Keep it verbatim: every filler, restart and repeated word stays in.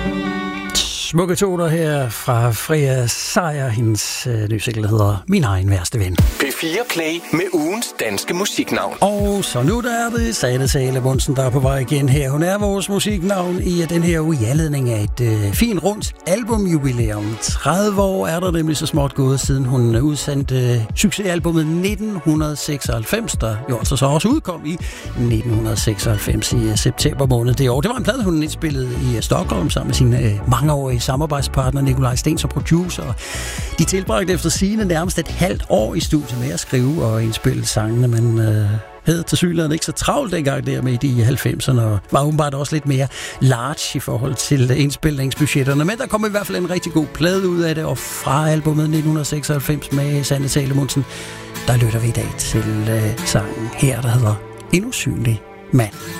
Smukke toner her fra Freja Sejer, hendes øh, nye single hedder Min egen værste ven. P fire Play med ugens danske musiknavn. Og så nu der er det Sanne Salomonsen, der er på vej igen her. Hun er vores musiknavn i den her uge i anledning af et øh, fint rundt albumjubilæum. tredive år er der nemlig så småt gået, siden hun udsendte øh, succesalbummet nitten seksoghalvfems, der jo altså så også udkom i nitten seksoghalvfems i øh, september måned det år. Det var en plade, hun indspillede i øh, Stockholm sammen med sin øh, mangeårige samarbejdspartner Nikolaj Sten som producer. De tilbragte efter sigende nærmest et halvt år i studiet med at skrive og indspille sangene, men øh, havde tilsyneladende ikke så travlt dengang der med i halvfemserne, og var åbenbart også lidt mere large i forhold til indspilningsbudgetterne. Men der kom i hvert fald en rigtig god plade ud af det, og fra albumet nitten seksoghalvfems med Sanne Salomonsen, der lytter vi i dag til øh, sangen her, der hedder En usynlig mand.